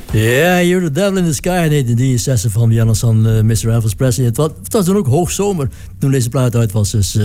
Ja, You're the Devil in the Sky heette die sessie van Janus van Mr. Elvis Presley. Het was toen ook hoogzomer toen deze plaat uit was. Dus,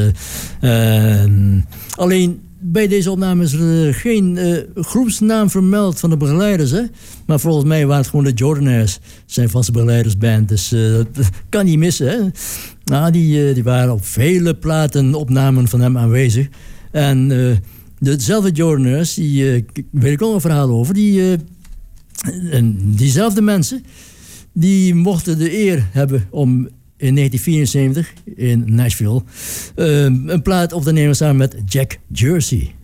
alleen bij deze opname is er geen groepsnaam vermeld van de begeleiders. Hè? Maar volgens mij waren het gewoon de Jordanaires, zijn vaste begeleidersband. Dus dat kan niet missen. Hè? Nou, die waren op vele platen opnamen van hem aanwezig. En dezelfde Jordanaires, die weet ik ook een verhaal over. En diezelfde mensen, die mochten de eer hebben om in 1974 in Nashville een plaat op te nemen samen met Jack Jersey.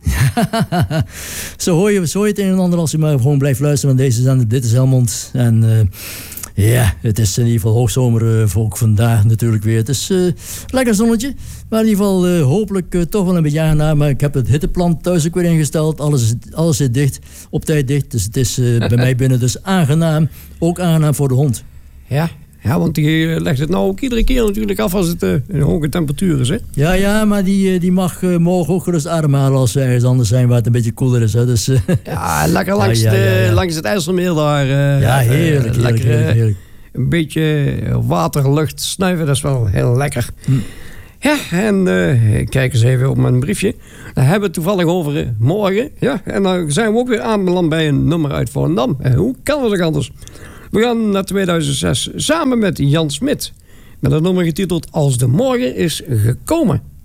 Zo hoor je het een en ander als je maar gewoon blijft luisteren naar deze zender. Dit is Helmond. En ja, het is in ieder geval hoogzomer voor ook vandaag natuurlijk weer. Het is lekker zonnetje, maar in ieder geval hopelijk toch wel een beetje aangenaam. Maar ik heb het hitteplan thuis ook weer ingesteld. Alles zit dicht, op tijd dicht. Dus het is bij mij binnen dus aangenaam. Ook aangenaam voor de hond. Ja, want die legt het nou ook iedere keer natuurlijk af als het een hoge temperatuur is, hè? Ja, maar die mag morgen ook gerust ademhalen als ze ergens anders zijn waar het een beetje koeler is. Hè? Dus, ja, lekker langs het IJsselmeer daar. Ja, heerlijk. Een beetje waterlucht snuiven, dat is wel heel lekker. Ja, en kijk eens even op mijn briefje. Daar hebben we het toevallig over morgen. Ja, en dan zijn we ook weer aanbeland bij een nummer uit Volendam. Hoe kan het ook anders? We gaan naar 2006 samen met Jan Smit. Met een nummer getiteld Als de Morgen is gekomen.